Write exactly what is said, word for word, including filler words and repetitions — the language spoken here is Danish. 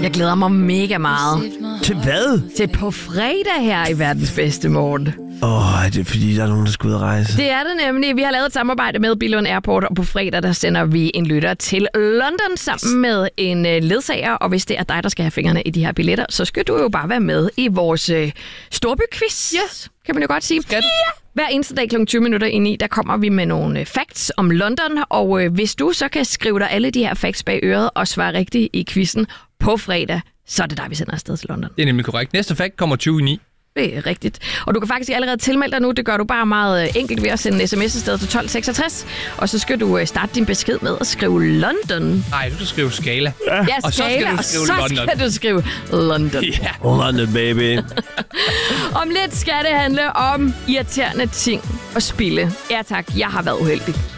Jeg glæder mig mega meget. Til hvad? Til på fredag her i Verdens Bedste Morgen. Åh, oh, det er fordi, der er nogen, der skal ud og rejse. Det er det nemlig. Vi har lavet et samarbejde med Billund Airport, og på fredag der sender vi en lytter til London sammen med en ledsager. Og hvis det er dig, der skal have fingrene i de her billetter, så skal du jo bare være med i vores øh, storbyquiz. Yes. Kan man jo godt sige. Skal. Ja. Hver eneste dag klokken tyve minutter ind i, der kommer vi med nogle øh, facts om London. Og øh, hvis du så kan skrive dig alle de her facts bag øret og svare rigtigt i quizzen på fredag, så er det dig, vi sender afsted til London. Det er nemlig korrekt. Næste fact kommer tyve i ni. Det er rigtigt. Og du kan faktisk allerede tilmelde dig nu. Det gør du bare meget enkelt ved at sende en sms afsted til tolv seksogtres. Og så skal du starte din besked med at skrive London. Nej, du skal skrive skala. Ja, og så skal skala, du skrive og så London. skal du skrive London. Ja. London, baby. Om lidt skal det handle om irriterende ting og spille. Ja tak, jeg har været uheldig.